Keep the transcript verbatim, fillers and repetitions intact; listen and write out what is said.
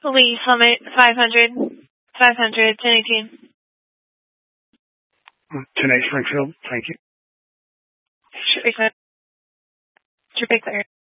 Lee Summit five hundred, five hundred, ten eighteen. ten eight Springfield, thank you. Should be clear. Should be clear.